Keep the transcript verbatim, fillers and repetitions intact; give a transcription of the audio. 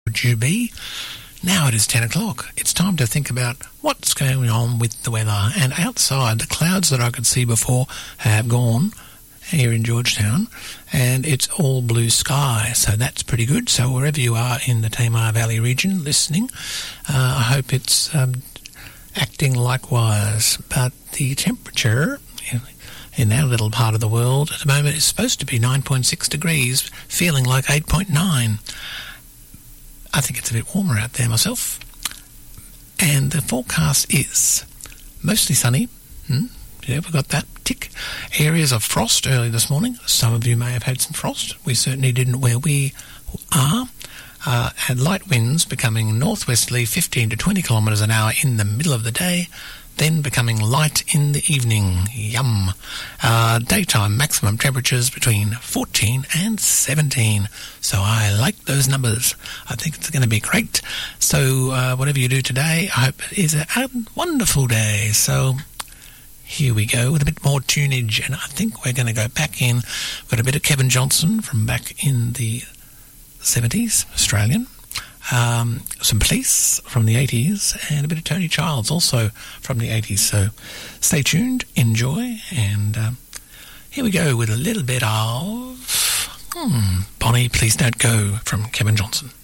would you be? Now it is ten o'clock. It's time to think about what's going on with the weather. And outside, the clouds that I could see before have gone here in Georgetown, and it's all blue sky, so that's pretty good. So wherever you are in the Tamar Valley region listening, uh, I hope it's um, acting likewise. But the temperature in, in our little part of the world at the moment is supposed to be nine point six degrees, feeling like eight point nine. I think it's a bit warmer out there myself. And the forecast is mostly sunny. Hmm? Yeah, we got that tick. Areas of frost early this morning. Some of you may have had some frost. We certainly didn't where we are. Uh, and light winds becoming northwesterly fifteen to twenty kilometres an hour in the middle of the day, then becoming light in the evening. Yum. Uh, daytime maximum temperatures between fourteen and seventeen. So I like those numbers. I think it's going to be great. So uh, whatever you do today, I hope it is a, a wonderful day. So here we go with a bit more tunage, and I think we're going to go back in. We've got a bit of Kevin Johnson from back in the seventies, Australian. Um, some Police from the eighties, and a bit of Tony Childs also from the eighties. So stay tuned, enjoy, and um, here we go with a little bit of hmm, Bonnie, Please Don't Go from Kevin Johnson.